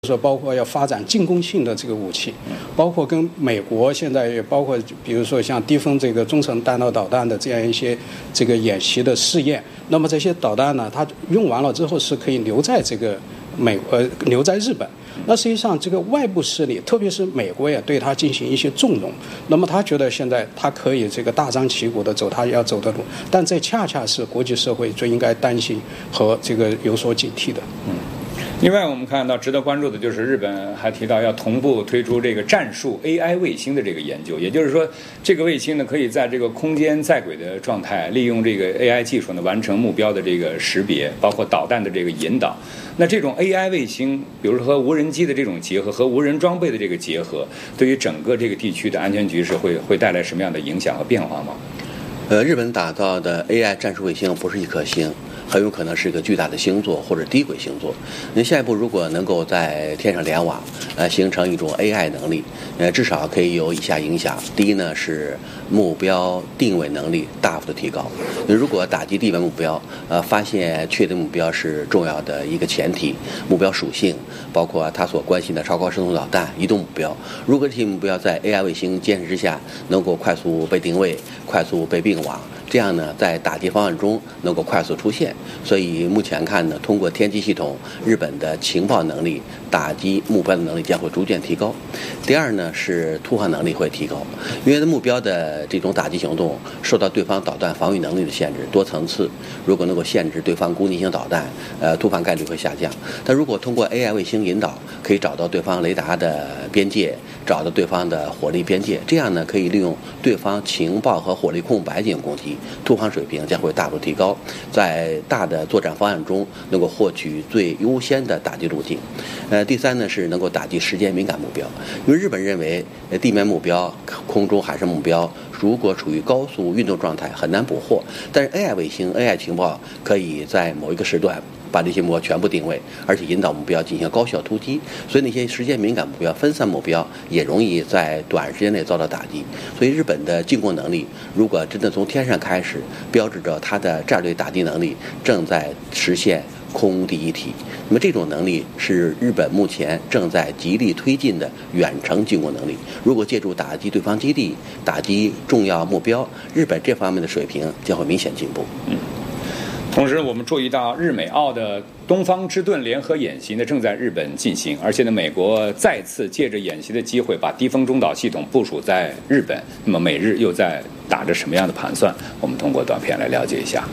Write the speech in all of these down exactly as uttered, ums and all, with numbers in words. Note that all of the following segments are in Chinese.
说包括要发展进攻性的这个武器，包括跟美国现在也包括比如说像低空这个中程弹道导弹的这样一些这个演习的试验。那么这些导弹呢，它用完了之后是可以留在这个美呃留在日本。那实际上这个外部势力，特别是美国也对它进行一些纵容。那么他觉得现在他可以这个大张旗鼓的走他要走的路，但这恰恰是国际社会最应该担心和这个有所警惕的。 嗯。另外，我们看到值得关注的就是日本还提到要同步推出这个战术 A I 卫星的这个研究，也就是说，这个卫星呢可以在这个空间在轨的状态，利用这个 A I 技术呢完成目标的这个识别，包括导弹的这个引导。那这种 A I 卫星，比如说和无人机的这种结合，和无人装备的这个结合，对于整个这个地区的安全局势会会带来什么样的影响和变化吗？ 呃，日本打造的 A I 战术卫星不是一颗星。很有可能是一个巨大的星座或者低轨星座。那下一步如果能够在天上联网，呃，形成一种 A I 能力，呃，至少可以有以下影响。第一呢是目标定位能力大幅的提高。如果打击地面目标，呃，发现确定目标是重要的一个前提，目标属性，包括他所关心的超高射速导弹、移动目标。如果这些目标在 A I 卫星监视之下能够快速被定位、快速被并网，这样呢，在打击方案中能够快速出现。所以目前看呢，通过天基系统，日本的情报能力、打击目标的能力将会逐渐提高。第二呢，是突防能力会提高，因为目标的这种打击行动受到对方导弹防御能力的限制，多层次。如果能够限制对方攻击性导弹，呃，突防概率会下降。但如果通过 A I 卫星引导，可以找到对方雷达的边界，找到对方的火力边界，这样呢，可以利用对方情报和火力空白进行攻击，突防水平将会大幅提高，在大的作战方案中能够获取最优先的打击路径。呃，第三呢是能够打击时间敏感目标，因为日本认为地面目标、空中海上目标如果处于高速运动状态很难捕获，但是 A I 卫星、A I 情报可以在某一个时段把这些目标全部定位，而且引导目标进行高效突击，所以那些时间敏感目标、分散目标也容易在短时间内遭到打击。所以日本的进攻能力，如果真的从天上开始，标志着它的战略打击能力正在实现空第一体。那么这种能力是日本目前正在极力推进的远程进攻能力。如果借助打击对方基地、打击重要目标，日本这方面的水平将会明显进步。 嗯。同时，我们注意到日美澳的东方之盾联合演习呢正在日本进行，而且呢，美国再次借着演习的机会把低空中导系统部署在日本。那么，美日又在打着什么样的盘算？我们通过短片来了解一下。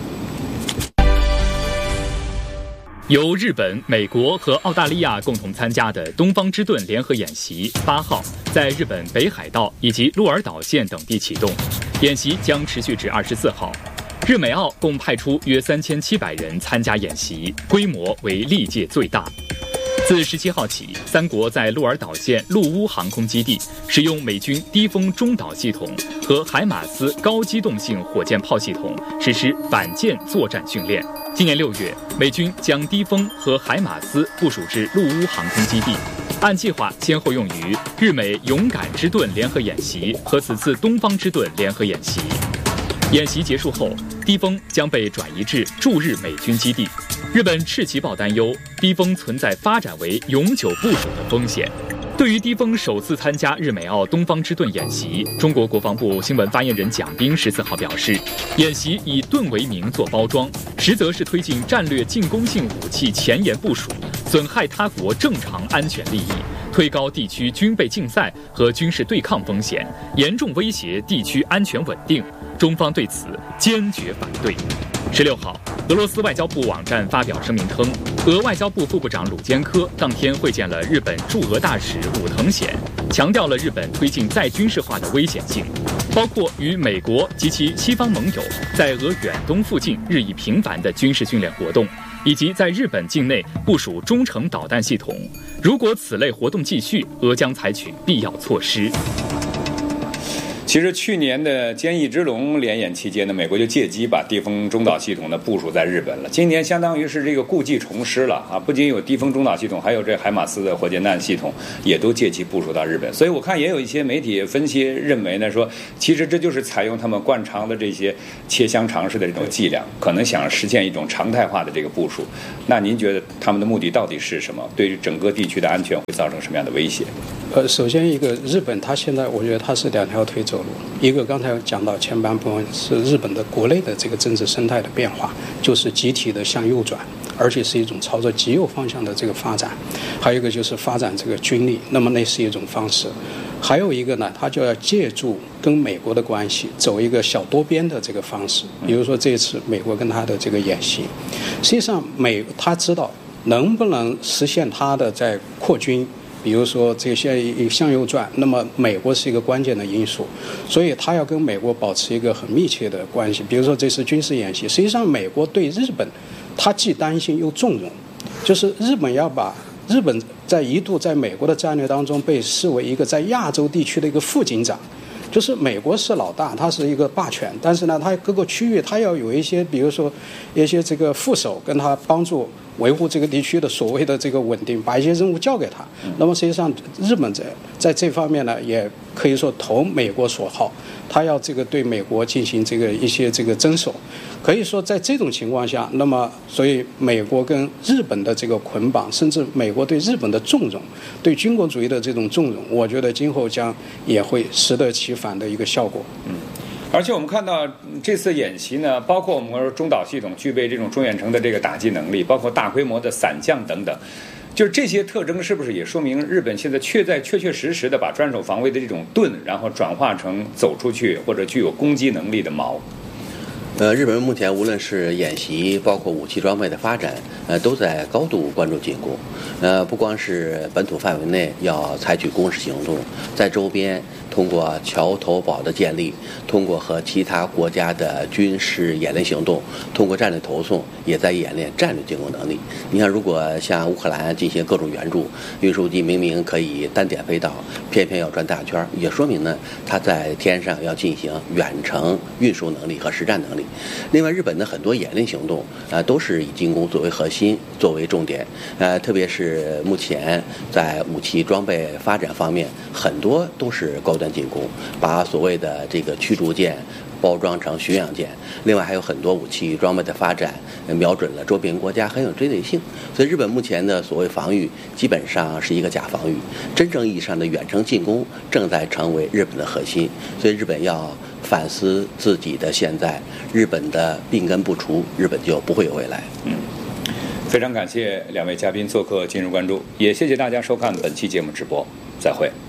由日本、美国和澳大利亚共同参加的东方之盾联合演习，八号在日本北海道以及鹿儿岛县等地启动，演习将持续至二十四号。日美澳共派出约三千七百人参加演习，规模为历届最大。自十七号起，三国在鹿儿岛县陆乌航空基地使用美军低风中导系统和海马斯高机动性火箭炮系统实施反舰作战训练。今年六月，美军将低风和海马斯部署至陆乌航空基地，按计划先后用于日美勇敢之盾联合演习和此次东方之盾联合演习。演习结束后，低风将被转移至驻日美军基地。日本赤旗报担忧低风存在发展为永久部署的风险。对于低风首次参加日美澳东方之盾演习，中国国防部新闻发言人蒋斌十四号表示，演习以盾为名做包装，实则是推进战略进攻性武器前沿部署，损害他国正常安全利益，推高地区军备竞赛和军事对抗风险，严重威胁地区安全稳定。中方对此坚决反对。十六号，俄罗斯外交部网站发表声明称，俄外交部副部长鲁坚科当天会见了日本驻俄大使武藤显，强调了日本推进再军事化的危险性，包括与美国及其西方盟友在俄远东附近日益频繁的军事训练活动，以及在日本境内部署中程导弹系统。如果此类活动继续，俄将采取必要措施。 其实去年的坚毅之龙联演期间呢，美国就借机把地锋中导系统呢部署在日本了。今年相当于是这个故技重施了啊！不仅有地锋中导系统，还有这海马斯的火箭弹系统也都借机部署到日本。所以我看也有一些媒体分析认为呢，说其实这就是采用他们惯常的这些切香肠式的这种伎俩，可能想实现一种常态化的这个部署。那您觉得他们的目的到底是什么？对于整个地区的安全会造成什么样的威胁？ 呃，首先一个日本，它现在我觉得它是两条腿走路。一个刚才讲到前半部分是日本的国内的这个政治生态的变化，就是集体的向右转，而且是一种朝着极右方向的这个发展。还有一个就是发展这个军力，那么那是一种方式。还有一个呢，它就要借助跟美国的关系，走一个小多边的这个方式。比如说这次美国跟他的这个演习，实际上美他知道能不能实现他的在扩军。比如说这些向右转，那么美国是一个关键的因素，所以他要跟美国保持一个很密切的关系。比如说这次军事演习，实际上美国对日本，他既担心又纵容，就是日本要把日本在一度在美国的战略当中被视为一个在亚洲地区的一个副警长。就是美国是老大，它是一个霸权，但是呢，它各个区域它要有一些，比如说一些这个副手跟他帮助维护这个地区的所谓的这个稳定，把一些任务交给他。那么实际上，日本在在这方面呢，也可以说投美国所好，他要这个对美国进行这个一些这个遵守。可以说，在这种情况下，那么所以美国跟日本的这个捆绑，甚至美国对日本的纵容，对军国主义的这种纵容，我觉得今后将也会适得其反的一个效果。 嗯。而且我们看到这次演习呢，包括我们说中导系统具备这种中远程的这个打击能力，包括大规模的散降等等，就是这些特征是不是也说明日本现在确在确确实实的把专守防卫的这种盾，然后转化成走出去或者具有攻击能力的矛？ 呃，日本人目前无论是演习，包括武器装备的发展，呃，都在高度关注进攻。呃，不光是本土范围内要采取攻势行动，在周边通过桥头堡的建立，通过和其他国家的军事演练行动，通过战略投送，也在演练战略进攻能力。你看，如果向乌克兰进行各种援助，运输机明明可以单点飞到，偏偏要转大圈，也说明呢，它在天上要进行远程运输能力和实战能力。另外，日本的很多演练行动啊、呃，都是以进攻作为核心，作为重点。呃，特别是目前在武器装备发展方面，很多都是高端进攻，把所谓的这个驱逐舰包装成巡洋舰。另外还有很多武器装备的发展，瞄准了周边国家，很有针对性。所以日本目前的所谓防御，基本上是一个假防御，真正意义上的远程进攻正在成为日本的核心。所以日本要反思自己的现在，日本的病根不除，日本就不会有未来。 嗯，非常感谢两位嘉宾做客今日关注，也谢谢大家收看本期节目直播，再会。